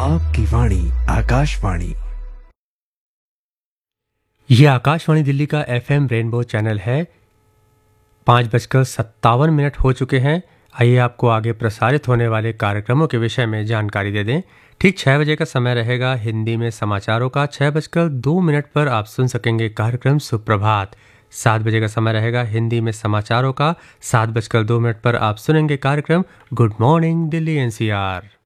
आपकी वाणी आकाशवाणी। ये आकाशवाणी दिल्ली का FM रेनबो चैनल है। 5:57 हो चुके हैं। आइए आपको आगे प्रसारित होने वाले कार्यक्रमों के विषय में जानकारी दे दें। ठीक 6 बजे का समय रहेगा हिंदी में समाचारों का। 6:02 पर आप सुन सकेंगे कार्यक्रम सुप्रभात। 7 बजे का समय रहेगा हिंदी में समाचारों का। 7:02 पर आप सुनेंगे कार्यक्रम गुड मॉर्निंग दिल्ली NCR।